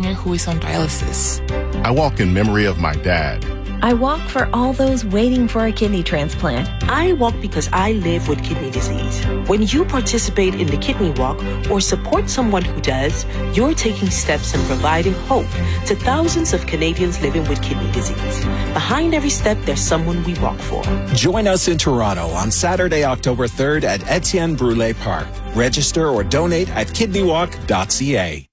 who is on dialysis. I walk in memory of my dad. I walk for all those waiting for a kidney transplant. I walk because I live with kidney disease. When you participate in the Kidney Walk or support someone who does, you're taking steps and providing hope to thousands of Canadians living with kidney disease. Behind every step, there's someone we walk for. Join us in Toronto on Saturday, October 3rd at Etienne Brule Park. Register or donate at kidneywalk.ca.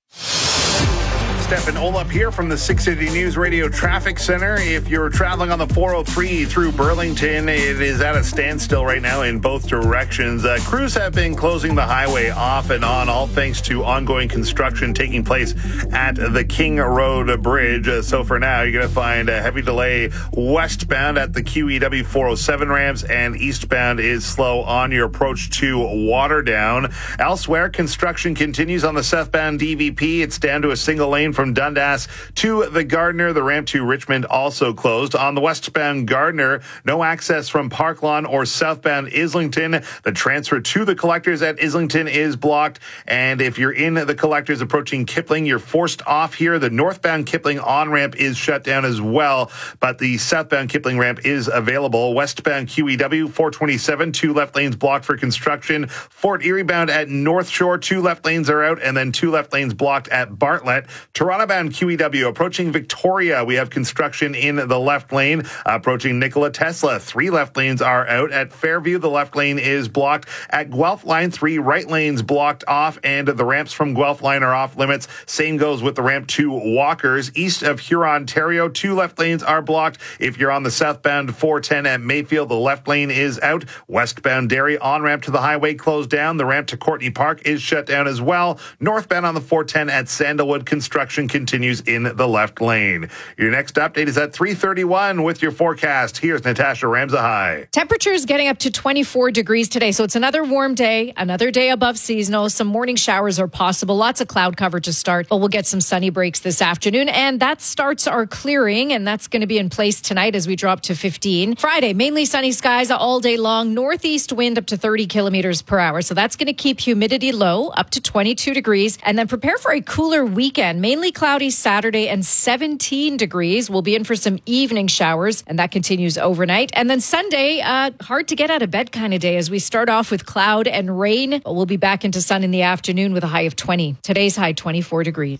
Stefan Olaf here from the 680 News Radio Traffic Center. If you're traveling on the 403 through Burlington, it is at a standstill right now in both directions. Crews have been closing the highway off and on, all thanks to ongoing construction taking place at the King Road Bridge. So for now, you're going to find a heavy delay westbound at the QEW 407 ramps, and eastbound is slow on your approach to Waterdown. Elsewhere, construction continues on the southbound DVP. It's down to a single lane from Dundas to the Gardiner. The ramp to Richmond also closed. On the westbound Gardiner, no access from Park Lawn or southbound Islington. The transfer to the collectors at Islington is blocked. And if you're in the collectors approaching Kipling, you're forced off here. The northbound Kipling on-ramp is shut down as well, but the southbound Kipling ramp is available. Westbound QEW 427, 2 left lanes blocked for construction. Fort Erie bound at North Shore, 2 left lanes are out, and then 2 left lanes blocked at Bartlett. Toronto-bound QEW approaching Victoria. We have construction in the left lane. Approaching Nikola Tesla, 3 left lanes are out. At Fairview, the left lane is blocked. At Guelph Line 3, right lanes blocked off, and the ramps from Guelph Line are off limits. Same goes with the ramp to Walkers. East of Huron, Ontario, 2 left lanes are blocked. If you're on the southbound 410 at Mayfield, the left lane is out. Westbound Derry on-ramp to the highway closed down. The ramp to Courtney Park is shut down as well. Northbound on the 410 at Sandalwood, construction continues in the left lane. Your next update is at 3:31 with your forecast. Here's Natasha Ramzahai. Temperatures getting up to 24 degrees today, so it's another warm day, another day above seasonal. Some morning showers are possible. Lots of cloud cover to start, but we'll get some sunny breaks this afternoon, and that starts our clearing, and that's going to be in place tonight as we drop to 15. Friday, mainly sunny skies all day long. Northeast wind up to 30 kilometers per hour, so that's going to keep humidity low, up to 22 degrees, and then prepare for a cooler weekend. Mainly cloudy Saturday and 17 degrees. We'll be in for some evening showers, and that continues overnight. And then Sunday, hard to get out of bed kind of day as we start off with cloud and rain. But we'll be back into sun in the afternoon with a high of 20. Today's high, 24 degrees.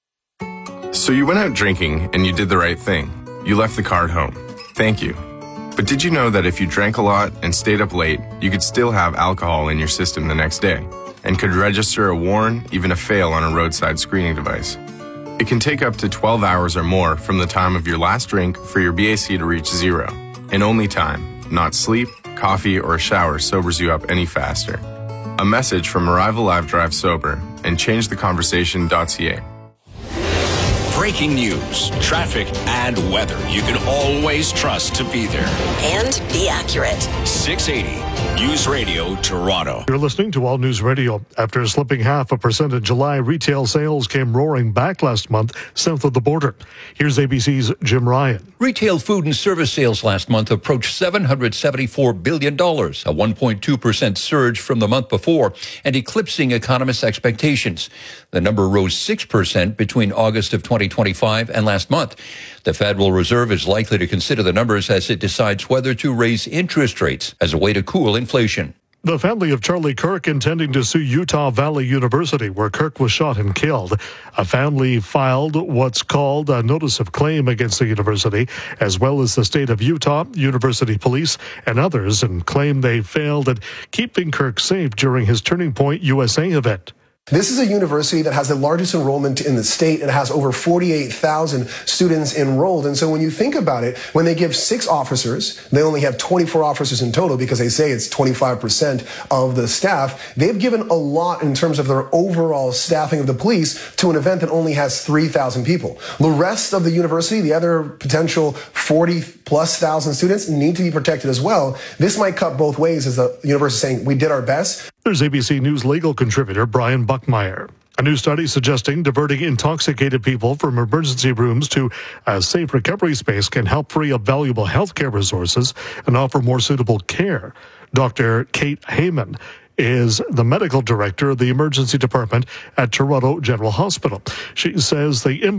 So you went out drinking and you did the right thing. You left the car at home. Thank you. But did you know that if you drank a lot and stayed up late, you could still have alcohol in your system the next day and could register a warn, even a fail on a roadside screening device? It can take up to 12 hours or more from the time of your last drink for your BAC to reach 0. And only time, not sleep, coffee, or a shower sobers you up any faster. A message from Arrival Live Drive Sober and ChangeTheConversation.ca. Breaking news, traffic, and weather you can always trust to be there. And be accurate. 680 News Radio Toronto. You're listening to All News Radio. After slipping 0.5% in July, retail sales came roaring back last month south of the border. Here's ABC's Jim Ryan. Retail food and service sales last month approached $774 billion, a 1.2% surge from the month before, and eclipsing economists' expectations. The number rose 6% between August of 2025 and last month. The Federal Reserve is likely to consider the numbers as it decides whether to raise interest rates as a way to cool inflation. The family of Charlie Kirk intending to sue Utah Valley University, where Kirk was shot and killed. A family filed what's called a notice of claim against the university, as well as the state of Utah, university police, and others, and claim they failed at keeping Kirk safe during his Turning Point USA event. This is a university that has the largest enrollment in the state. It has over 48,000 students enrolled. And so when you think about it, when they give 6 officers, they only have 24 officers in total because they say it's 25% of the staff. They've given a lot in terms of their overall staffing of the police to an event that only has 3,000 people. The rest of the university, the other potential 40+ thousand students, need to be protected as well. This might cut both ways, as the university saying, we did our best. There's ABC News legal contributor Brian Buckmeyer. A new study suggesting diverting intoxicated people from emergency rooms to a safe recovery space can help free up valuable healthcare resources and offer more suitable care. Dr. Kate Heyman is the medical director of the emergency department at Toronto General Hospital. She says the